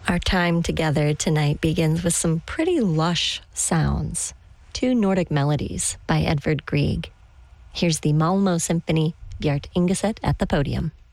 Our time together tonight begins with some pretty lush sounds. 2 Nordic melodies by Edvard Grieg. Here's the Malmö Symphony, Bjart Ingeset at the podium.